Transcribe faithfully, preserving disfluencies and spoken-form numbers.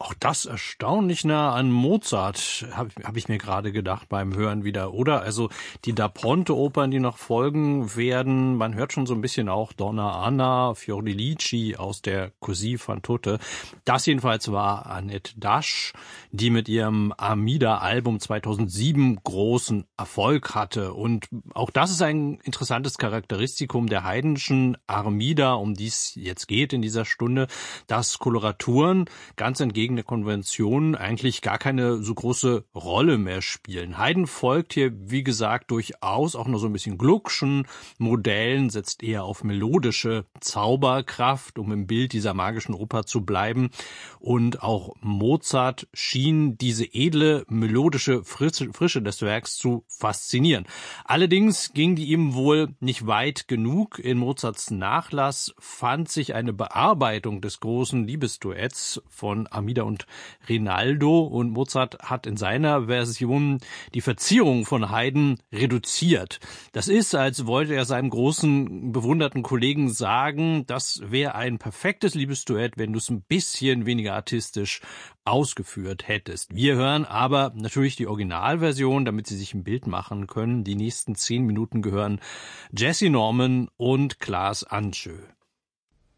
Auch das erstaunlich nah an Mozart, habe hab ich mir gerade gedacht beim Hören wieder, oder? Also die Da Ponte-Opern, die noch folgen werden, man hört schon so ein bisschen auch Donna Anna, Fiordilici aus der Così fan tutte. Das jedenfalls war Annette Dasch, die mit ihrem Armida-Album zweitausendsieben großen Erfolg hatte. Und auch das ist ein interessantes Charakteristikum der Haydnschen Armida, um die es jetzt geht in dieser Stunde, dass Koloraturen ganz entgegen der Konvention eigentlich gar keine so große Rolle mehr spielen. Haydn folgt hier, wie gesagt, durchaus auch nur so ein bisschen Gluckschen Modellen, setzt eher auf melodische Zauberkraft, um im Bild dieser magischen Oper zu bleiben. Und auch Mozart schien diese edle, melodische Frische, Frische des Werks zu faszinieren. Allerdings ging die ihm wohl nicht weit genug. In Mozarts Nachlass fand sich eine Bearbeitung des großen Liebesduetts von Armida und Rinaldo, und Mozart hat in seiner Version die Verzierung von Haydn reduziert. Das ist, als wollte er seinem großen, bewunderten Kollegen sagen, das wäre ein perfektes Liebesduett, wenn du es ein bisschen weniger artistisch ausgeführt hättest. Wir hören aber natürlich die Originalversion, damit Sie sich ein Bild machen können. Die nächsten zehn Minuten gehören Jessye Norman und Klaas Antjö.